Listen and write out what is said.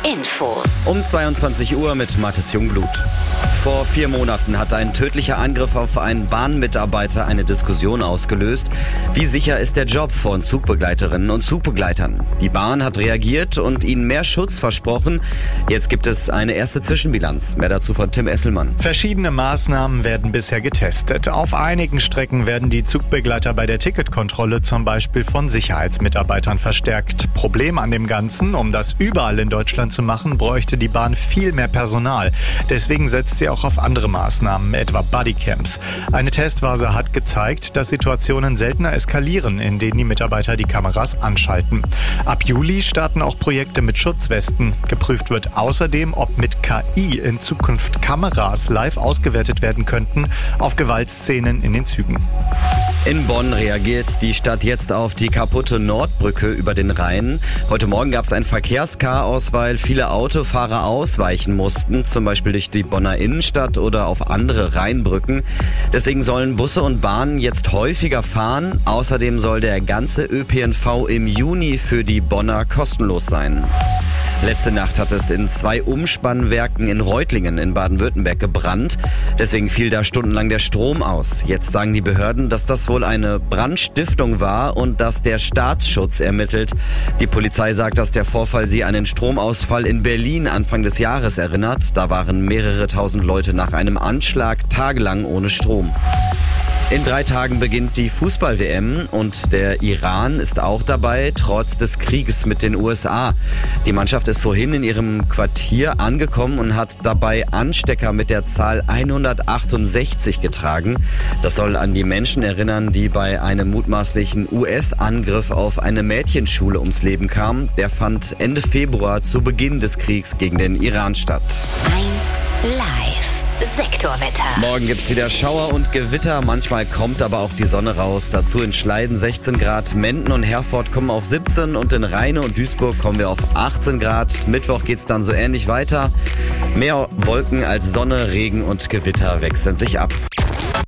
Infos. Um 22 Uhr mit Mathis Jungblut. Vor 4 Monaten hat ein tödlicher Angriff auf einen Bahnmitarbeiter eine Diskussion ausgelöst. Wie sicher ist der Job von Zugbegleiterinnen und Zugbegleitern? Die Bahn hat reagiert und ihnen mehr Schutz versprochen. Jetzt gibt es eine erste Zwischenbilanz. Mehr dazu von Tim Esselmann. Verschiedene Maßnahmen werden bisher getestet. Auf einigen Strecken werden die Zugbegleiter bei der Ticketkontrolle zum Beispiel von Sicherheitsmitarbeitern verstärkt. Problem an dem Ganzen: um das überall in Deutschland zu machen, bräuchte die Bahn viel mehr Personal. Deswegen setzt sie auch auf andere Maßnahmen, etwa Bodycams. Eine Testphase hat gezeigt, dass Situationen seltener eskalieren, in denen die Mitarbeiter die Kameras anschalten. Ab Juli starten auch Projekte mit Schutzwesten. Geprüft wird außerdem, ob mit KI in Zukunft Kameras live ausgewertet werden könnten auf Gewaltszenen in den Zügen. In Bonn reagiert die Stadt jetzt auf die kaputte Nordbrücke über den Rhein. Heute Morgen gab es ein Verkehrschaos, weil viele Autofahrer ausweichen mussten, zum Beispiel durch die Bonner Innenstadt oder auf andere Rheinbrücken. Deswegen sollen Busse und Bahnen jetzt häufiger fahren. Außerdem soll der ganze ÖPNV im Juni für die Bonner kostenlos sein. Letzte Nacht hat es in 2 Umspannwerken in Reutlingen in Baden-Württemberg gebrannt. Deswegen fiel da stundenlang der Strom aus. Jetzt sagen die Behörden, dass das wohl eine Brandstiftung war und dass der Staatsschutz ermittelt. Die Polizei sagt, dass der Vorfall sie an den Stromausfall in Berlin Anfang des Jahres erinnert. Da waren mehrere tausend Leute nach einem Anschlag tagelang ohne Strom. In 3 Tagen beginnt die Fußball-WM und der Iran ist auch dabei, trotz des Krieges mit den USA. Die Mannschaft ist vorhin in ihrem Quartier angekommen und hat dabei Anstecker mit der Zahl 168 getragen. Das soll an die Menschen erinnern, die bei einem mutmaßlichen US-Angriff auf eine Mädchenschule ums Leben kamen. Der fand Ende Februar zu Beginn des Kriegs gegen den Iran statt. 1 Live. Sektorwetter. Morgen gibt's wieder Schauer und Gewitter, manchmal kommt aber auch die Sonne raus. Dazu in Schleiden 16 Grad, Menden und Herford kommen auf 17 und in Rheine und Duisburg kommen wir auf 18 Grad. Mittwoch geht's dann so ähnlich weiter. Mehr Wolken als Sonne, Regen und Gewitter wechseln sich ab.